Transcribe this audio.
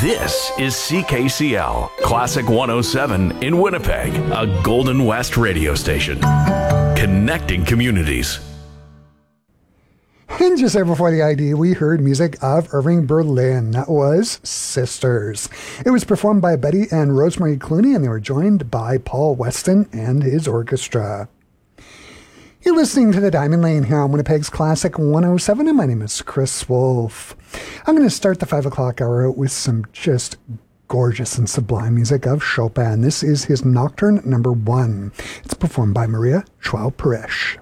This is CKCL, Classic 107 in Winnipeg, a Golden West radio station. Connecting communities. And just there before the ID, we heard music of Irving Berlin. That was Sisters. It was performed by Betty and Rosemary Clooney, and they were joined by Paul Weston and his orchestra. You're listening to the Diamond Lane here on Winnipeg's Classic 107, and my name is Chris Wolf. I'm going to start the 5 o'clock hour out with some just gorgeous and sublime music of Chopin. This is his Nocturne No. 1. It's performed by Maria Schwab-Paresh.